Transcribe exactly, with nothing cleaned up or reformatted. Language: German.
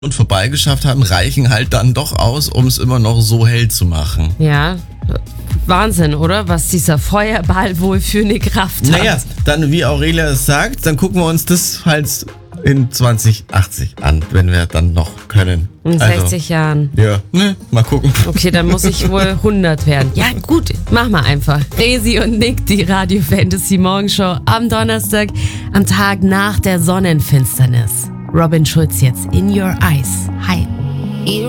und vorbeigeschafft haben, reichen halt dann doch aus, um es immer noch so hell zu machen. Ja, Wahnsinn, oder? Was dieser Feuerball wohl für eine Kraft hat. Naja, dann wie Aurelia es sagt, dann gucken wir uns das halt in zwanzig achtzig an, wenn wir dann noch können. In sechzig also, Jahren. Ja, ne, mal gucken. Okay, dann muss ich wohl hundert werden. Ja gut, mach mal einfach. Resi und Nick, die Radio Fantasy Morgenshow am Donnerstag, am Tag nach der Sonnenfinsternis. Robin Schulz jetzt, In Your Eyes. Hi.